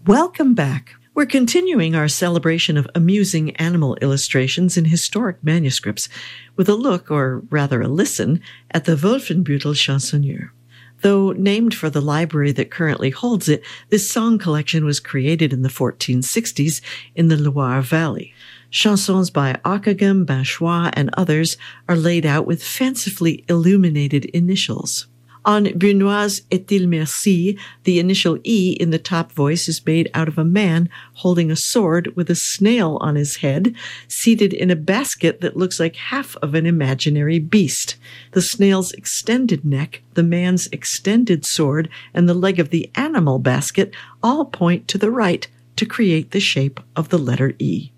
Welcome back. We're continuing our celebration of amusing animal illustrations in historic manuscripts with a look, or rather a listen, at the Wolfenbüttel Chansonnier. Though named for the library that currently holds it, this song collection was created in the 1460s in the Loire Valley. Chansons by Ockeghem, Binchois, and others are laid out with fancifully illuminated initials. On Bunoise est-il merci, the initial E in the top voice is made out of a man holding a sword with a snail on his head, seated in a basket that looks like half of an imaginary beast. The snail's extended neck, the man's extended sword, and the leg of the animal basket all point to the right to create the shape of the letter E.